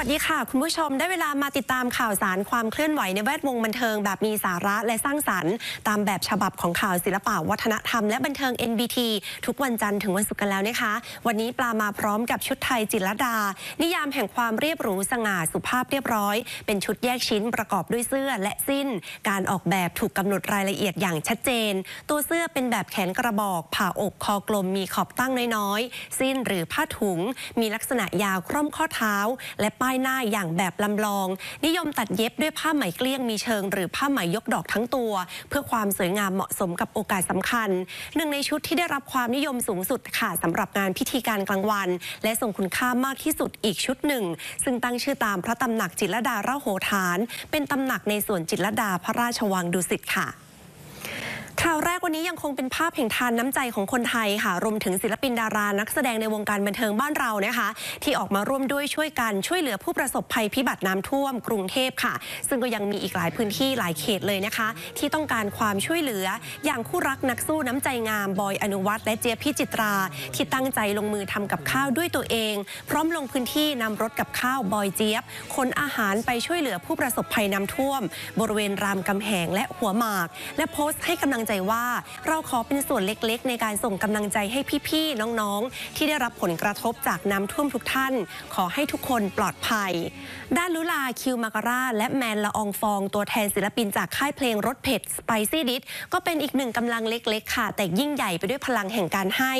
วัสดีค่ะคุณผู้ชมได้เวลามาติดตามข่าวสารความเคลื่อนไหวในแวดวงบันเทิงแบบมีสาระและสร้างสรรค์ตามแบบฉบับของข่าวศิลปะวัฒนธรรมและบันเทิง NBT ทุกวันจันทร์ถึงวันศุกร์กันแล้วนะคะวันนี้ปลามาพร้อมกับชุดไทยจิตรลดานิยามแห่งความเรียบหรูสง่าสุภาพเรียบร้อยเป็นชุดแยกชิ้นประกอบด้วยเสื้อและสิ้นการออกแบบถูกกำหนดรายละเอียดอย่างชัดเจนตัวเสื้อเป็นแบบแขนกระบอกผ่าอกคอกลมมีขอบตั้งน้อยๆสิ้นหรือผ้าถุงมีลักษณะยาวคร่อมข้อเท้าและป้ายหน้าอย่างแบบลำลองนิยมตัดเย็บด้วยผ้าไหมเกลี้ยงมีเชิงหรือผ้าไหมยกดอกทั้งตัวเพื่อความสวยงามเหมาะสมกับโอกาสสำคัญหนึ่งในชุดที่ได้รับความนิยมสูงสุดค่ะสำหรับงานพิธีการกลางวันและทรงคุณค่ามากที่สุดอีกชุดหนึ่งซึ่งตั้งชื่อตามพระตำหนักจิตรลดาราโหฐานเป็นตำหนักในส่วนจิตรลดาพระราชวังดุสิตค่ะข่าวแรกวันนี้ยังคงเป็นภาพแห่งทานน้ำใจของคนไทยค่ะรวมถึงศิลปินดารานักแสดงในวงการบันเทิงบ้านเรานะคะที่ออกมาร่วมด้วยช่วยกันช่วยเหลือผู้ประสบภัยพิบัติน้ำท่วมกรุงเทพค่ะซึ่งก็ยังมีอีกหลายพื้นที่หลายเขตเลยนะคะที่ต้องการความช่วยเหลืออย่างคู่รักนักสู้น้ำใจงามบอยอนุวัฒน์และเจี๊ยบพิจิตราที่ตั้งใจลงมือทำกับข้าวด้วยตัวเองพร้อมลงพื้นที่นำรถกับข้าวบอยเจี๊ยบขนอาหารไปช่วยเหลือผู้ประสบภัยน้ำท่วมบริเวณรามคำแหงและหัวหมากและโพสต์ให้กำลังใจว่าเราขอเป็นส่วนเล็กๆในการส่งกำลังใจให้พี่ๆน้องๆที่ได้รับผลกระทบจากน้ำท่วมทุกท่านขอให้ทุกคนปลอดภัยด้านลุลาคิวมาการาและแมนละอองฟองตัวแทนศิลปินจากค่ายเพลงรสเผ็ดสไปซี่ดิสก็เป็นอีกหนึ่งกำลังเล็กๆค่ะแต่ยิ่งใหญ่ไปด้วยพลังแห่งการให้